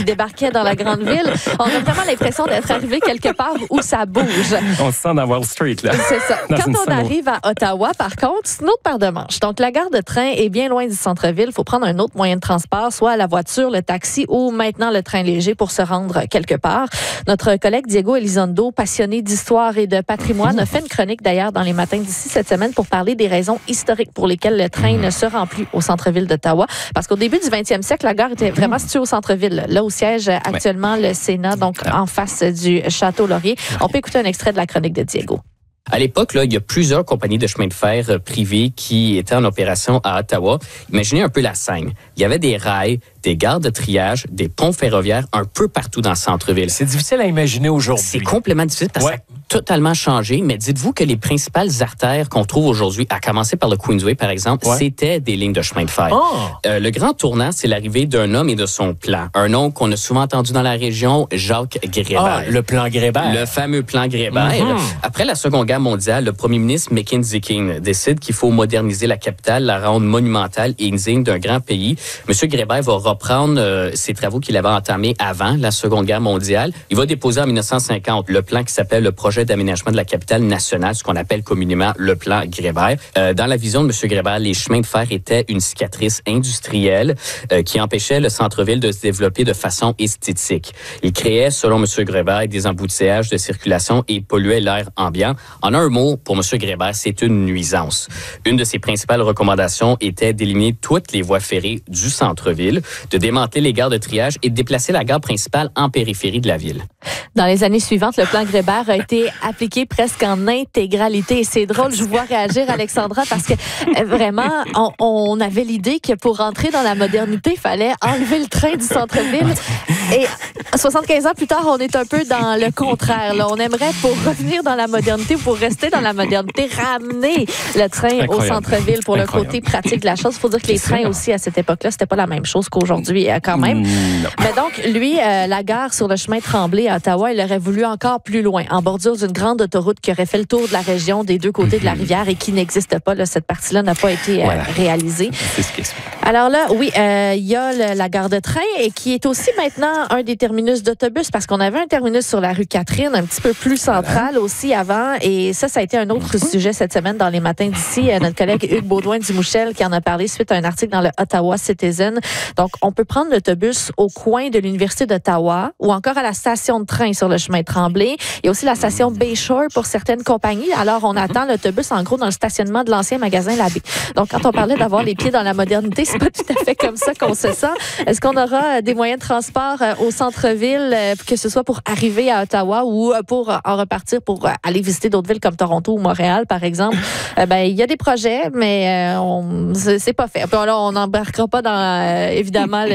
qui débarquait dans la grande ville. On a vraiment l'impression d'être arrivé quelque part où ça bouge. On se sent dans Wall Street, là. C'est ça. Quand on arrive à Ottawa, par contre, c'est une autre paire de manches. Donc, la gare de train est bien loin du centre-ville. Il faut prendre un autre moyen de transport, soit la voiture, le taxi ou maintenant le train léger pour se rendre quelque part. Notre collègue Diego Elizondo, passionné d'histoire et de patrimoine, a fait une chronique d'ailleurs dans les matins d'ici cette semaine pour parler des raisons historiques pour lesquelles le train ne se rend plus au centre-ville d'Ottawa. Parce qu'au début du 20e siècle, la gare était vraiment située au centre-ville, là où siège actuellement le Sénat, donc en face du Château Laurier. On peut écouter un extrait de la chronique de Diego. À l'époque, là, il y a plusieurs compagnies de chemin de fer privées qui étaient en opération à Ottawa. Imaginez un peu la scène. Il y avait des rails, des gares de triage, des ponts ferroviaires un peu partout dans le centre-ville. C'est difficile à imaginer aujourd'hui. C'est complètement difficile parce que ça a totalement changé. Mais dites-vous que les principales artères qu'on trouve aujourd'hui, à commencer par le Queensway, par exemple, c'était des lignes de chemin de fer. Le grand tournant, c'est l'arrivée d'un homme et de son plan. Un nom qu'on a souvent entendu dans la région, Jacques Grébert. Le plan Grébert. Le fameux plan Grébert. Après la Seconde Guerre mondiale, le premier ministre Mackenzie King décide qu'il faut moderniser la capitale, la rendre monumentale et digne d'un grand pays. Monsieur Grébert va reprendre ses travaux qu'il avait entamés avant la Seconde Guerre mondiale. Il va déposer en 1950 le plan qui s'appelle le projet d'aménagement de la capitale nationale, ce qu'on appelle communément le plan Grébert. Dans la vision de Monsieur Grébert, les chemins de fer étaient une cicatrice industrielle qui empêchait le centre-ville de se développer de façon esthétique. Il créait, selon Monsieur Grébert, des embouteillages de circulation et polluait l'air ambiant. En un mot, pour M. Grébert, c'est une nuisance. Une de ses principales recommandations était d'éliminer toutes les voies ferrées du centre-ville, de démanteler les gares de triage et de déplacer la gare principale en périphérie de la ville. Dans les années suivantes, le plan Grébert a été appliqué presque en intégralité. Et c'est drôle, je vous vois réagir, Alexandra, parce que vraiment, on avait l'idée que pour rentrer dans la modernité, il fallait enlever le train du centre-ville. Et 75 ans plus tard, on est un peu dans le contraire. Là. On aimerait, pour revenir dans la modernité, pour rester dans la modernité, ramener le train au centre-ville pour le côté pratique de la chose. Il faut dire que les trains aussi, à cette époque-là, c'était pas la même chose qu'aujourd'hui, quand même. Mais donc, lui, la gare sur le chemin Tremblay à Ottawa, il aurait voulu encore plus loin, en bordure d'une grande autoroute qui aurait fait le tour de la région des deux côtés de la rivière et qui n'existe pas. Là, cette partie-là n'a pas été réalisée. C'est ce qui explique. Alors là, oui, il y a la gare de train et qui est aussi maintenant un des terminus d'autobus parce qu'on avait un terminus sur la rue Catherine, un petit peu plus central aussi avant. Et ça a été un autre sujet cette semaine dans les matins d'ici. Notre collègue Hugues Baudouin-Dumouchel qui en a parlé suite à un article dans le Ottawa Citizen. Donc, on peut prendre l'autobus au coin de l'Université d'Ottawa ou encore à la station de train sur le chemin Tremblay. Il y a aussi la station Bayshore pour certaines compagnies. Alors, on attend l'autobus en gros dans le stationnement de l'ancien magasin Labbé. Donc, quand on parlait d'avoir les pieds dans la modernité, c'est pas tout à fait comme ça qu'on se sent. Est-ce qu'on aura des moyens de transport au centre-ville, que ce soit pour arriver à Ottawa ou pour en repartir pour aller visiter d'autres villes comme Toronto ou Montréal, par exemple? Il y a des projets, mais c'est pas fait. Puis là, on n'embarquera pas dans, évidemment,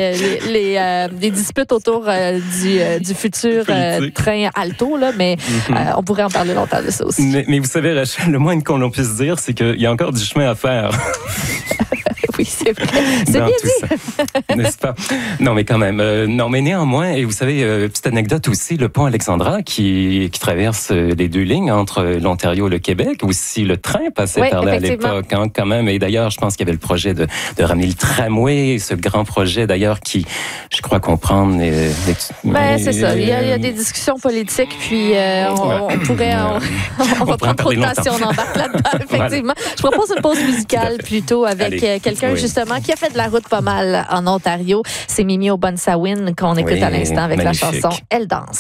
des disputes autour du futur train Alto, là, mais on pourrait en parler longtemps de ça aussi. Mais vous savez, Rachel, le moins qu'on puisse dire, c'est qu'il y a encore du chemin à faire. Oui, c'est vrai. C'est bien dit. N'est-ce pas? Non, mais quand même. Non, mais néanmoins, et vous savez, petite anecdote aussi, le pont Alexandra qui traverse les deux lignes entre l'Ontario et le Québec. Aussi, le train passait par là à l'époque, quand même. Et d'ailleurs, je pense qu'il y avait le projet de ramener le tramway, ce grand projet d'ailleurs qui, je crois, comprendre... c'est ça. Il y a des discussions politiques, puis on pourrait... On va prendre trop de temps si on embarque là-dedans, effectivement. Voilà. Je propose une pause musicale plutôt avec quelqu'un justement qui a fait de la route pas mal en Ontario. C'est Mimi Obunsawin qu'on écoute à l'instant avec la chanson « Elle danse ».